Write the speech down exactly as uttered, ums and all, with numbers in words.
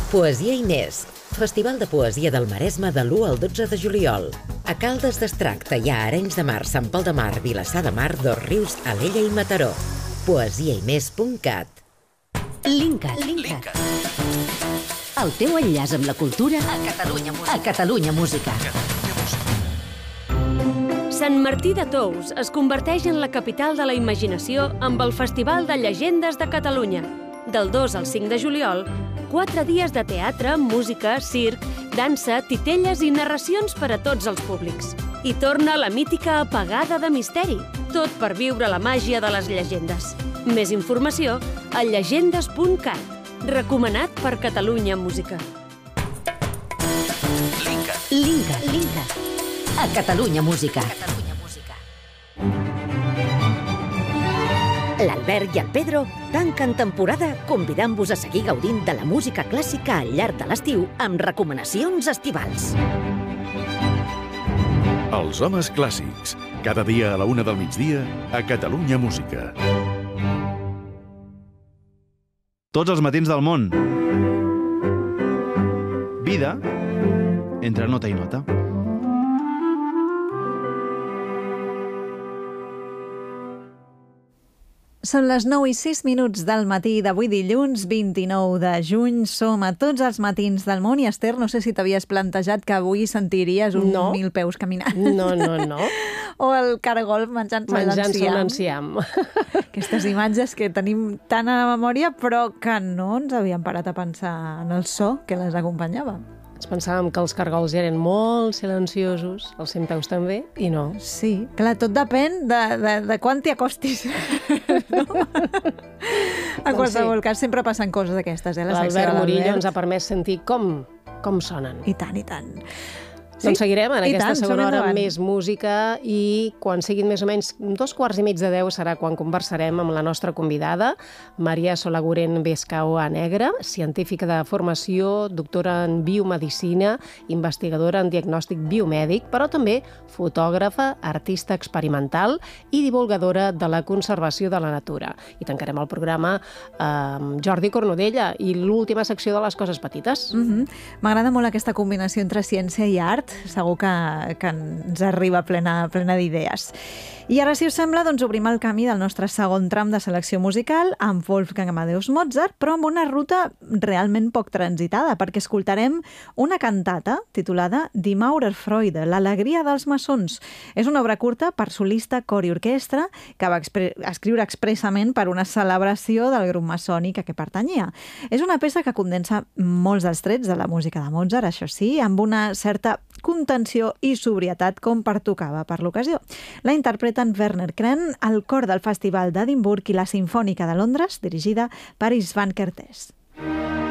Poesia Inés, Festival de Poesia del Maresme de l'u al dotze de juliol. A Caldes d'Estrac, Teià, Arenys de Mar, Sant Pol de Mar, Vilassar de Mar, Dosrius, Alella i Mataró. poesia inés punt cat. Linkat. Linkat. El teu enllaç amb la cultura a Catalunya Música. A Catalunya Música. Sant Martí de Tous es converteix en la capital de la imaginació amb el Festival de Llegendes de Catalunya. Del dos al cinc de juliol, quatre dies de teatre, música, circ, dansa, titelles i narracions per a tots els públics. I torna la mítica apagada de misteri, tot per viure la màgia de les llegendes. Més informació a llegendes punt cat. Recomanat per Catalunya Música. Linkat. Linkat. Linkat. A Catalunya Música. L'Albert i el Pedro tanquen temporada convidant-vos a seguir gaudint de la música clàssica al llarg de l'estiu amb recomanacions estivals. Els homes clàssics. Cada dia a la una del migdia a Catalunya Música. Tots els matins del món. Vida entre nota i nota. Són les nou i sis minuts del matí d'avui dilluns vint-i-nou de juny. Som a tots els matins del món i, Esther, no sé si t'havies plantejat que avui sentiries un no. mil peus caminant. No, no, no. O el cargol menjant-se menjant-se l'enciam. l'enciam. Aquestes imatges que tenim tant a la memòria però que no ens havíem parat a pensar en el so que les acompanyava. Ens pensàvem que els cargols eren molt silenciosos, els centpeus també, i no. Sí, clar, tot depèn de, de, de quan t'hi acostis. No? En qualsevol cas, sempre passen coses d'aquestes, eh? L'Albert Murillo ens ha permès sentir com, com sonen. I tant, i tant. Sí? Doncs seguirem en I aquesta tant, segona hora endavant. amb més música i quan siguin més o menys dos quarts i mig de deu serà quan conversarem amb la nostra convidada, Maria Solaguren Bescaoa Negra, científica de formació, doctora en biomedicina, investigadora en diagnòstic biomèdic, però també fotògrafa, artista experimental i divulgadora de la conservació de la natura. I tancarem el programa amb Jordi Cornudella i l'última secció de les coses petites. Mm-hmm. M'agrada molt aquesta combinació entre ciència i art. Segur que, que ens arriba plena, plena d'idees. I ara, si us sembla, doncs obrim el camí del nostre segon tram de selecció musical amb Wolfgang Amadeus Mozart, però amb una ruta realment poc transitada, perquè escoltarem una cantata titulada Die Maurerfreude, l'alegria dels maçons. És una obra curta per solista, cor i orquestra que va escriure expressament per una celebració del grup maçònic a què pertanyia. És una peça que condensa molts dels trets de la música de Mozart, això sí, amb una certa contenció i sobrietat com pertocava per l'ocasió. La interpreten Werner Kren, el cor del Festival d'Edimburg i la Simfònica de Londres, dirigida per István Kertész.